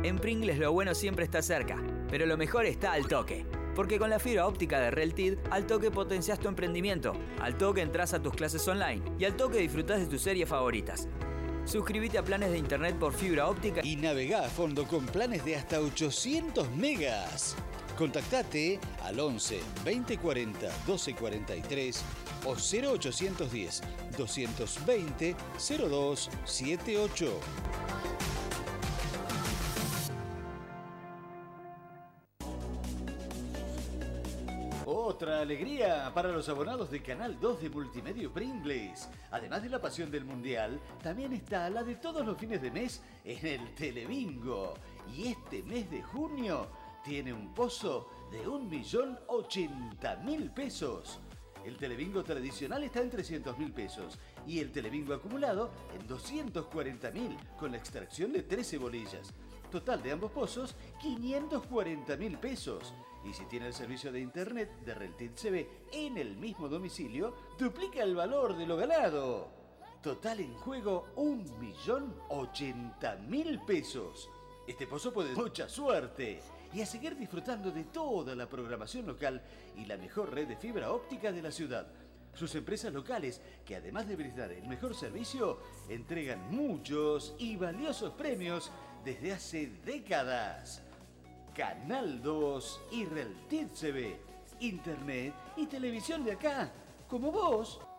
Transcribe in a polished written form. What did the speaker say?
En Pringles lo bueno siempre está cerca, pero lo mejor está al toque. Porque con la fibra óptica de Reltid, al toque potencias tu emprendimiento, al toque entras a tus clases online y al toque disfrutás de tus series favoritas. Suscríbete a planes de internet por fibra óptica y navegá a fondo con planes de hasta 800 megas. Contactate al 11 2040 1243 o 0810 220 0278. Otra alegría para los abonados de Canal 2 de Multimedia Pringles. Además de la pasión del Mundial, también está la de todos los fines de mes en el Telebingo. Y este mes de junio tiene un pozo de 1.080.000 pesos. El Telebingo tradicional está en 300.000 pesos y el Telebingo acumulado en 240.000 con la extracción de 13 bolillas. Total de ambos pozos, 540.000 pesos. Y si tiene el servicio de internet de Reltid CB en el mismo domicilio, duplica el valor de lo ganado. Total en juego, 1.080.000 pesos. Este pozo puede dar mucha suerte. Y a seguir disfrutando de toda la programación local y la mejor red de fibra óptica de la ciudad. Sus empresas locales, que además de brindar el mejor servicio, entregan muchos y valiosos premios desde hace décadas. Canal 2 y Reltid CB, internet y televisión de acá, como vos.